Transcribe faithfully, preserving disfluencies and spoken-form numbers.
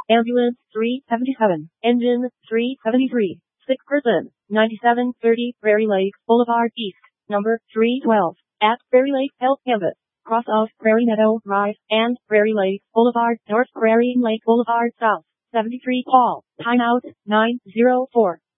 Ambulance three seventy-seven. Engine three seventy-three. Sick person ninety-seven thirty Prairie Lake Boulevard East. Number three twelve. At Prairie Lake Health Campus. Cross of Prairie Meadow Drive and Prairie Lake Boulevard North. Prairie Lake Boulevard South. seventy-three call. Timeout nine zero four.